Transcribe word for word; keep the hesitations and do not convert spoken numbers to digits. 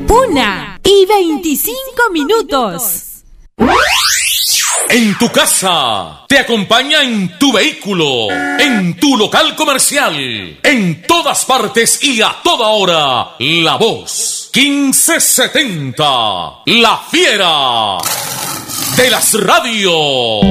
Una y veinticinco minutos. En tu casa, te acompaña en tu vehículo, en tu local comercial, en todas partes y a toda hora. La Voz quince setenta, la fiera de las radios.